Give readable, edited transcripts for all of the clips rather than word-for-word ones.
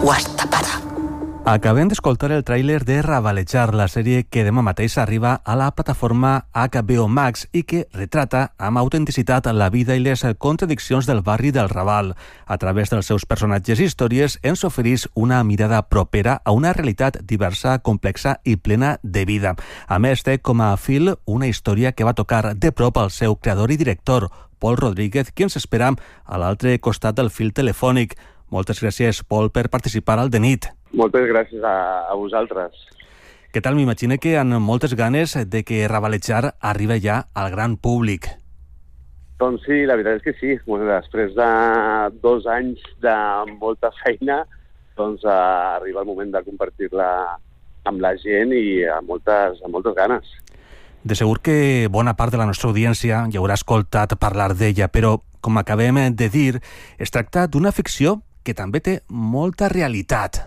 o hasta para. Acabem d'escoltar el tràiler de Ravalejar, la sèrie que demà mateix arriba a la plataforma HBO Max i que retrata amb autenticitat la vida i les contradiccions del barri del Raval. A través dels seus personatges i històries ens ofereix una mirada propera a una realitat diversa, complexa i plena de vida. A més, té com a fil una història que va tocar de prop al seu creador i director, Pol Rodríguez, qui ens espera a l'altre costat del fil telefònic. Moltes gràcies, Pol, per participar al De Nit. Moltes gràcies a vosaltres. Què tal? M'imagino que amb moltes ganes de que Ravalejar arriba ja al gran públic. Doncs sí, la veritat és que sí. Bueno, després de 2 anys de molta feina, doncs arriba el moment de compartir-la amb la gent i amb moltes ganes. De segur que bona part de la nostra audiència ja haurà escoltat parlar d'ella, però, com acabem de dir, es tracta d'una ficció que també té molta realitat.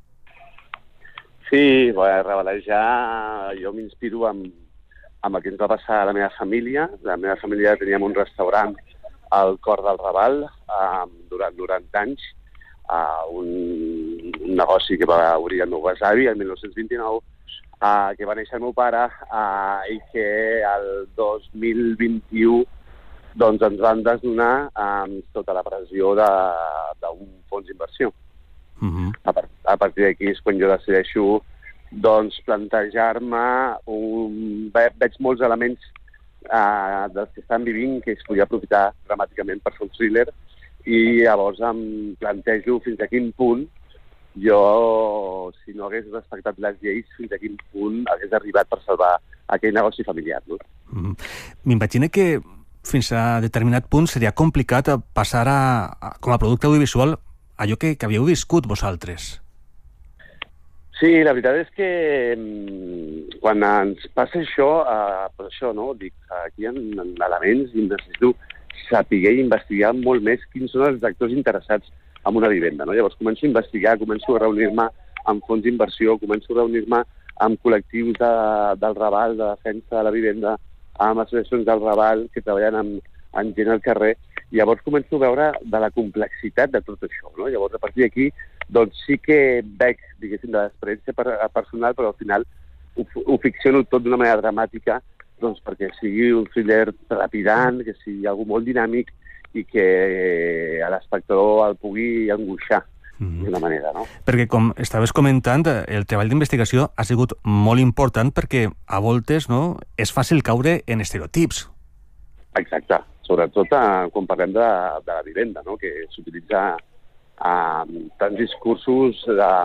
Sí, Ravalejar, jo m'inspiro amb el que ens va passar a la meva família. La meva família teníem un restaurant al cor del Raval durant 90 anys, un negoci que va obrir el meu besavi el 1929, que va néixer el meu pare i que el 2021 doncs ens van desnonar amb tota la pressió d'un fons d'inversió. A partir d'aquí és quan jo decideixo doncs, plantejar-me veig molts elements dels que estan vivint que es podia aprofitar dramàticament per fer un thriller i llavors em plantejo fins a quin punt jo, si no hagués respectat les lleis, fins a quin punt hagués arribat per salvar aquell negoci familiar. No? M'imagino que fins a determinat punt seria complicat passar com a producte audiovisual allò que havíeu viscut vosaltres. Sí, la veritat és que quan ens passa això, per això, no? Dic, aquí hi ha elements i necessito saber i investigar molt més quins són els actors interessats en una vivenda. No? Llavors començo a investigar, començo a reunir-me amb fons d'inversió, començo a reunir-me amb col·lectius del Raval, de defensa de la vivenda, amb associacions del Raval que treballen amb gent al carrer. Llavors començo a veure de la complexitat de tot això. No? Llavors, a partir d'aquí, doncs sí que veig, diguéssim, de l'experiència personal, però al final ho ficciono tot d'una manera dramàtica doncs perquè sigui un thriller trepidant, que sigui algo molt dinàmic i que l'espectador el pugui angoixar d'una manera, no? Perquè, com estaves comentant, el treball d'investigació ha sigut molt important perquè a voltes és fàcil caure en estereotips. Exacte. Sobretot quan parlem de la vivenda, no? Que s'utilitza tants discursos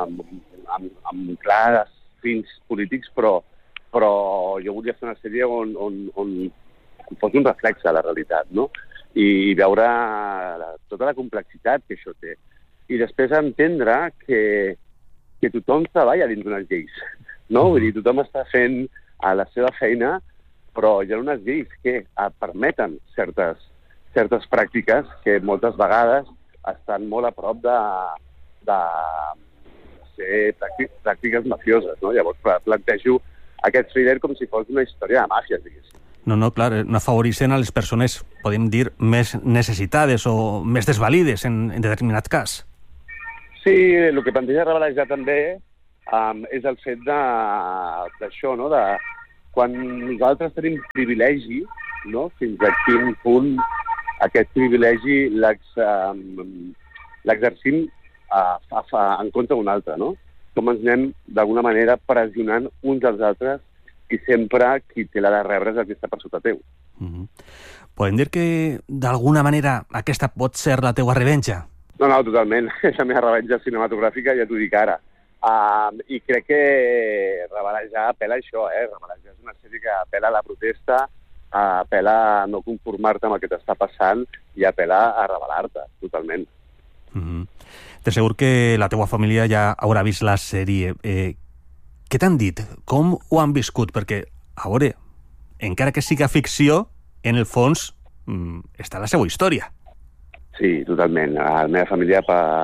amb clars fins polítics, però jo volia fer una sèrie on fos un reflex de la realitat, no? I veure tota la complexitat que això té. I després entendre que tothom treballa dins d'unes lleis, no? Vull dir, tothom està fent la seva feina, però hi ha unes lleis que permeten certes pràctiques que moltes vegades estan molt a prop de ser pràctiques mafioses, no? Llavors plantejo aquest thriller com si fos una història de màfies, diguéssim. No, clar, no afavoreixen a les persones, podem dir, més necessitades o més desvalides en determinat cas. Sí, el que planteja Ravalejar també és el fet d'això, no? Quan nosaltres tenim privilegi, no? Fins a quin punt aquest privilegi l'exercim en contra d'un altre, no? Com ens anem, d'alguna manera, pressionant uns als altres i sempre qui té la de rebre és el que està per sota teu. Podem dir que, d'alguna manera, aquesta pot ser la teua revenja? No, totalment. És la meva revenja cinematogràfica, ja t'ho dic ara. I crec que Ravalejar apel·la a això, Ravalejar és una sèrie que apel·la a la protesta, apel·la a no conformar-te amb el que t'està passant i apel·la a rebel·lar-te, totalment. De segur que la teua família ja haurà vist la sèrie. Què t'han dit? Com ho han viscut? Perquè, a veure, encara que siga ficció, en el fons està la seva història. Sí, totalment. La meva família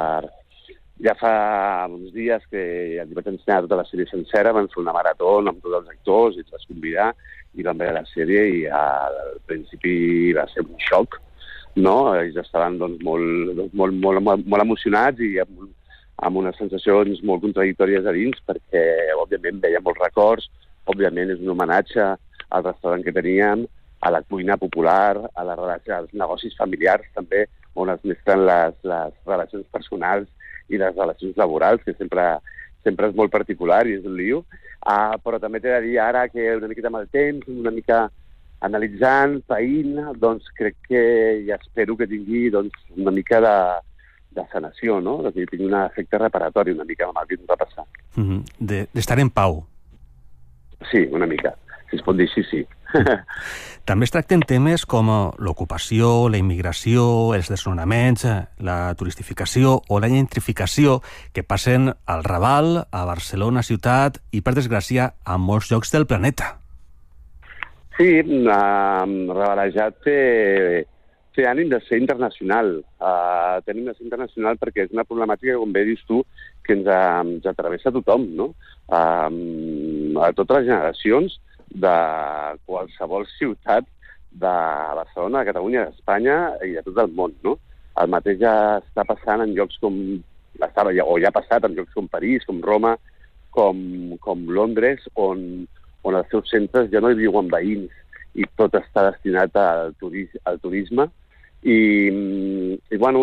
ja fa uns dies que ja li vaig ensenyar tota la sèrie sencera, van fer una marató amb tots els actors i els vaig convidar i van veure la sèrie i al principi va ser un xoc, no? Ells estaven molt emocionats i amb unes sensacions molt contradictòries a dins, perquè, òbviament, veia molts records, òbviament és un homenatge al restaurant que teníem, a la cuina popular, als negocis familiars, també, on es mesclen les relacions personals i les relacions laborals, que sempre és molt particular i és un lío. Però també t'he de dir ara que una miqueta amb el temps, una mica analitzant, païnt, doncs crec que i espero que tingui una mica de sanació, no? Que tingui un efecte reparatori una mica amb el que ens va passar. D'estar en pau. Sí, una mica. Si es pot dir així, sí. També es tracten temes com l'ocupació, la immigració, els desnonaments, la turistificació o la gentrificació que passen al Raval, a Barcelona ciutat i, per desgràcia, a molts llocs del planeta. Sí, Ravalejat té ànim de ser internacional. Té ànim de ser internacional perquè és una problemàtica, com bé dius tu, que ens atravessa tothom, no? A totes les generacions de qualsevol ciutat de Barcelona, de Catalunya, d'Espanya i de tot el món, no? El mateix ja està passant en llocs com... ja ha passat en llocs com París, com Roma, com Londres, on els seus centres ja no hi viuen veïns i tot està destinat al turisme. I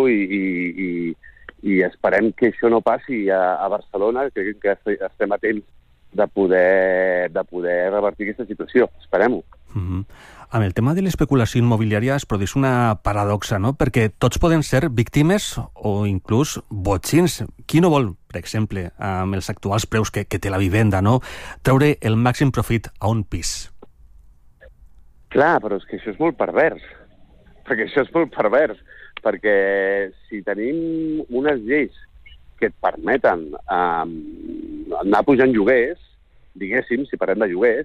esperem que això no passi a Barcelona, que estem a temps de poder revertir aquesta situació. Esperem-ho. Amb el tema de l'especulació immobiliària es produeix una paradoxa, no? Perquè tots poden ser víctimes o inclús botxins. Qui no vol, per exemple, amb els actuals preus que té la vivenda, no? Treure el màxim profit a un pis. Clar, però és que això és molt pervers. Perquè si tenim unes lleis que et permeten anar pujant lloguers, diguéssim, si parlem de lloguers,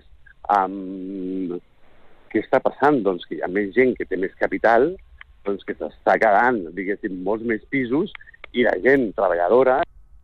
què està passant? Doncs que hi ha més gent que té més capital, doncs que s'està quedant, diguéssim, molts més pisos, i la gent treballadora,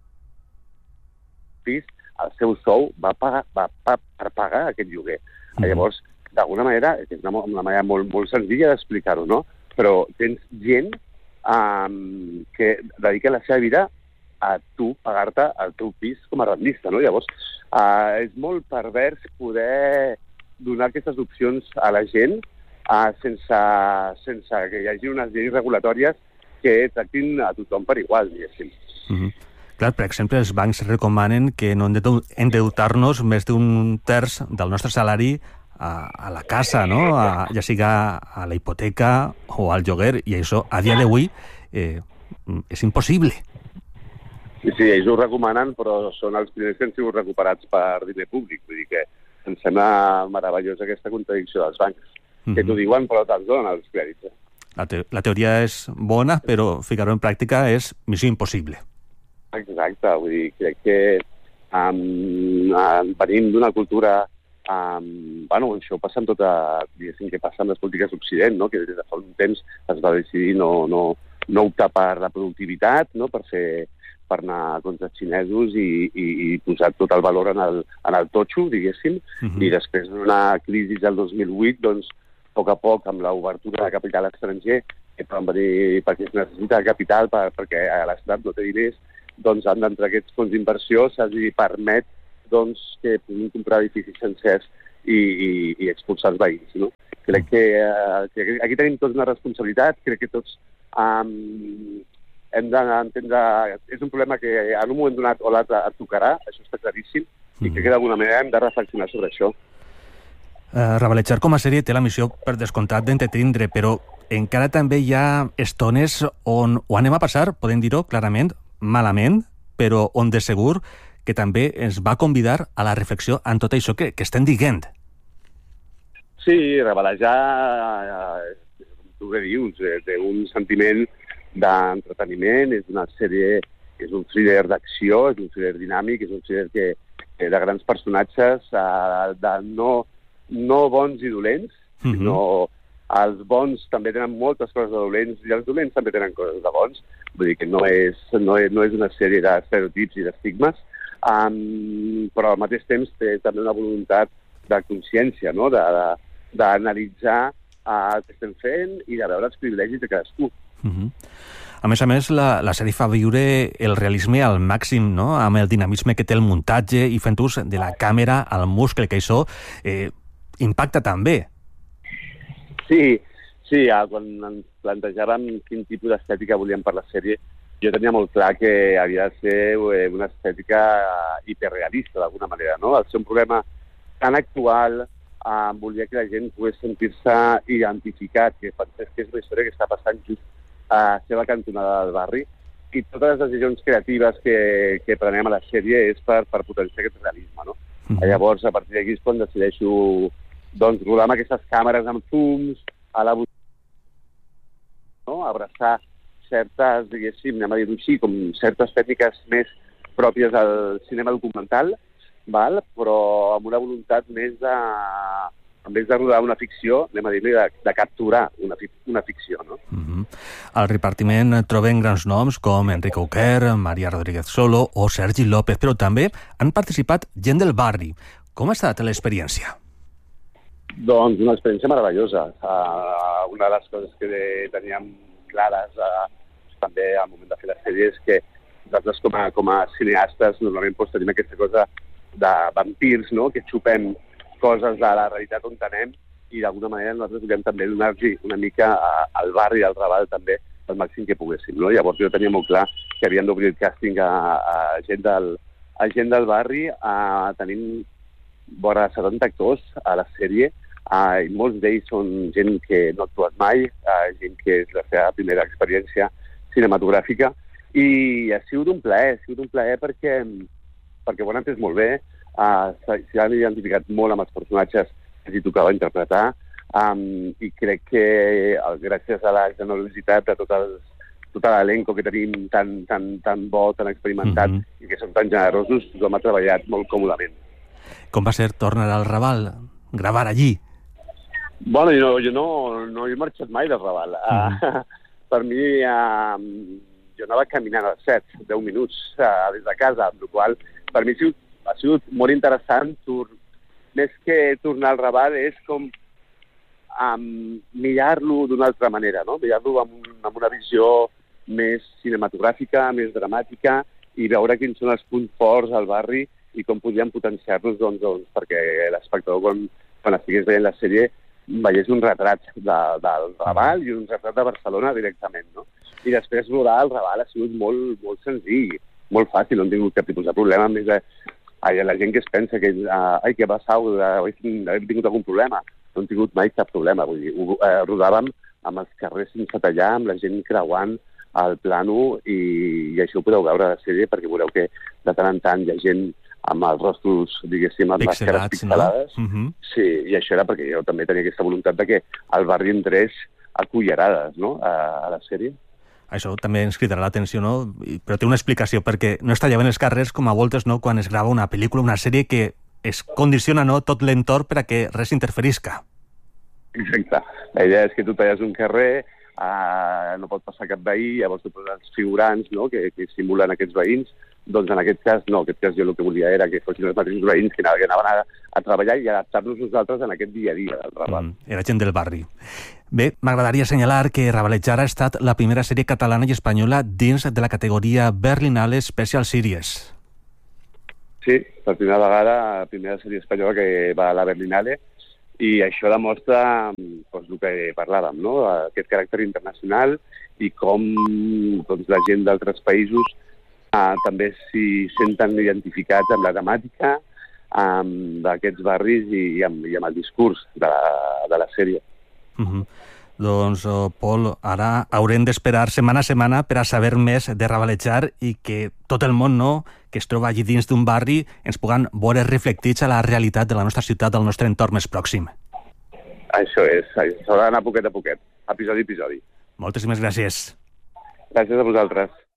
el seu sou va per pagar aquest lloguer. Llavors, d'alguna manera, és una manera molt, molt senzilla d'explicar-ho, no? Però tens gent que dedica la seva vida a tu pagar-te el teu pis com a rentista, no? Llavors, és molt pervers poder donar aquestes opcions a la gent sense que hi hagi unes lleis regulatòries que tractin a tothom per igual, diguéssim. Clar, per exemple, els bancs recomanen que no endeutar-nos més d'un terç del nostre salari a la casa, no? Ja siga a la hipoteca o al lloguer, i això, a dia d'avui, és impossible. Sí, ells ho recomanen, però són els primers que han sigut recuperats per diner públic. Vull dir que em sembla meravellosa aquesta contradicció dels bancs, que t'ho diuen però te'ls donen els crèdits. La teoria és bona, però ficar-ho en pràctica és missió impossible. Exacte, vull dir, crec que venim d'una cultura... això passa en diguéssim, que passa amb les polítiques d'Occident, no? Que des de fa un temps es va decidir no optar per la productivitat, no? Per anar contra els xinesos i posar tot el valor en el totxo, diguéssim, i després d'una crisi del 2008, doncs, a poc, amb l'obertura de capital estranger, perquè es necessita capital perquè l'Estat no té diners, doncs han d'entrar aquests fons d'inversió, se'ls permet que puguin comprar edificis sencers i expulsar els veïns, no? Crec que aquí tenim tots una responsabilitat, crec que tots hem d'entendre... És un problema que en un moment donat o l'altre et tocarà, això està claríssim, i crec que d'alguna manera hem de reflexionar sobre això. Ravalejar com a sèrie té la missió, per descomptat, d'entretindre, però encara també hi ha estones on ho anem a passar, podem dir-ho clarament, malament, però on de segur que també ens va convidar a la reflexió en tot això que estem dient. Sí, Ravalejar, tu què dius, té un sentiment d'entreteniment, és una sèrie, és un thriller d'acció, és un thriller dinàmic, és un thriller de grans personatges, de no bons i dolents, sinó els bons també tenen moltes coses de dolents i els dolents també tenen coses de bons. Vull dir que no és una sèrie d'estereotips i d'estigmes, però al mateix temps té també una voluntat de consciència, no? D'analitzar el que estem fent i de veure els privilegis de cadascú. A més, la sèrie fa viure el realisme al màxim, no?, amb el dinamisme que té el muntatge i fent ús de la càmera, el muscle, que això impacta també. Sí, quan ens plantejàvem quin tipus d'estètica volíem per la sèrie, jo tenia molt clar que havia de ser una estètica hiperrealista, d'alguna manera, no? Al ser un problema tan actual, volia que la gent pogués sentir-se identificat, que pensés que és una història que està passant just a la seva cantonada del barri, i totes les decisions creatives que prenem a la sèrie és per potenciar aquest realisme, no? Llavors, a partir d'aquí és quan decideixo rodar amb aquestes càmeres amb zooms, a la no? Abraçar certes, diguéssim, anem a dir-ho així, com certes tècniques més pròpies del cinema documental, però amb una voluntat més de, en vez de rodar una ficció, anem a dir-li, de capturar una ficció, no? Al repartiment trobem grans noms com Enrique Uquer, María Rodríguez Solo o Sergi López, però també han participat gent del barri. Com ha estat l'experiència? Doncs una experiència meravellosa. Una de les coses que teníem clares també al moment de fer la sèrie és que nosaltres com a cineastes normalment tenim aquesta cosa de vampirs, no?, que xupem coses de la realitat on anem i d'alguna manera nosaltres volem també donar-li una mica al barri, al Raval també, el màxim que poguéssim, no? Llavors jo tenia molt clar que havíem d'obrir el càsting a gent del barri. Tenim vora 70 actors a la sèrie, i molts d'ells són gent que no ha actuat mai, gent que és la seva primera experiència cinematogràfica, i ha sigut un plaer perquè ho han entès molt bé, s'hi han identificat molt amb els personatges que s'hi tocava interpretar, i crec que gràcies a la generositat de tot l'elenco que tenim tan bo, tan experimentat, i que som tan generosos, tothom ha treballat molt còmodament. Com va ser tornar al Raval, gravar allí? Bueno, jo no he marxat mai del Raval. Per mi, jo anava caminant als 7-10 minuts des de casa, amb la qual per mi ha sigut molt interessant. Més que tornar al Raval és com mirar-lo d'una altra manera, no? Mirar-lo amb una visió més cinematogràfica, més dramàtica, i veure quins són els punts forts al barri i com podríem potenciar-los perquè l'espectador, quan estigués veient la sèrie, veiés un retrat del Raval i un retrat de Barcelona directament, no? I després rodar al Raval ha sigut molt, molt senzill, molt fàcil, no hem tingut cap tipus de problema, més la gent que es pensa que què ha passat, hem tingut algun problema. No hem tingut mai cap problema, vull dir, rodàvem amb els carrers sense tallar, amb la gent creuant el plànol, i això ho podeu veure a la sèrie, perquè veureu que de tant en tant hi ha gent amb els rostos, diguéssim, amb les cares pixelades. No? Sí, i això era perquè jo també tenia aquesta voluntat de que el barri entrés a cullerades, no?, a la sèrie. Això també ens cridarà l'atenció, no? Però té una explicació, perquè no es tallaven els carrers com a voltes, no?, quan es grava una pel·lícula, una sèrie que es condiciona, no?, tot l'entorn per a que res interferisca. Exacte. La idea és que tu talles un carrer, no pot passar cap veí, llavors tu poses els figurants, no?, que simulen aquests veïns. Doncs en aquest cas no, en aquest cas jo el que volia era que fossin els mateixos veïns que anaven a treballar i adaptar-nos nosaltres en aquest dia a dia del Raval. Era gent del barri. Bé, m'agradaria assenyalar que Ravalejar ha estat la primera sèrie catalana i espanyola dins de la categoria Berlinale Special Series. Sí, per primera vegada, la primera sèrie espanyola que va a la Berlinale, i això demostra el que parlàvem, no?, aquest caràcter internacional i com la gent d'altres països també s'hi senten identificats amb la temàtica d'aquests barris i amb el discurs de la sèrie. Doncs, Pol, ara haurem d'esperar setmana a setmana per a saber més de Ravalejar i que tot el món, no?, que es troba allí dins d'un barri ens puguem veure reflectits a la realitat de la nostra ciutat, del nostre entorn més pròxim. Això és, s'haurà d'anar poquet a poquet, episodi a episodi. Moltíssimes gràcies. Gràcies a vosaltres.